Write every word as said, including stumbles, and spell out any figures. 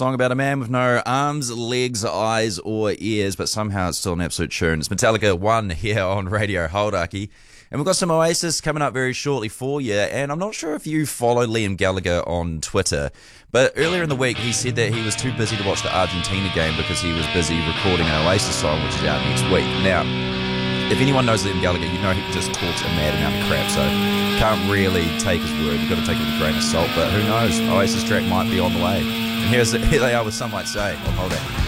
song about a man with no arms, legs, eyes, or ears, but somehow it's still an absolute tune. It's Metallica one here on Radio Hauraki. And we've got some Oasis coming up very shortly for you. And I'm not sure if you follow Liam Gallagher on Twitter, but earlier in the week he said that he was too busy to watch the Argentina game because he was busy recording an Oasis song, which is out next week. Now, if anyone knows Liam Gallagher, you know he just talks a mad amount of crap, so can't really take his word. You've got to take it with a grain of salt, but who knows? Oasis track might be on the way. And here's, here they are with Some Might Say on Hold That.